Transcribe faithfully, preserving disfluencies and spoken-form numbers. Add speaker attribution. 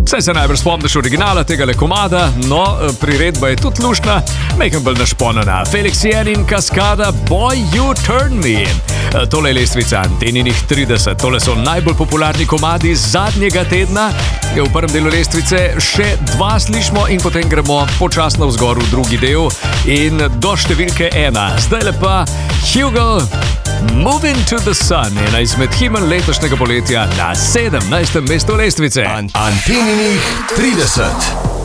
Speaker 1: Saj se najbrž spomniš originala tega le komada, no, priredba je tudi luštna, mejken bolj našponana. Felix Jen in Kaskada, Boy You Turn Me. Tole je lestvica Anteninih trideset, tole so najbolj popularni komadi zadnjega tedna. V prvem delu lestvice še dva slišimo in potem gremo počasno vzgor v drugi del in do številke ena. Zdaj lepa Hugo, Moving to the Sun, ena izmed himen letošnjega poletja na sedemnajstem mestu lestvice.
Speaker 2: Anteninih trideset.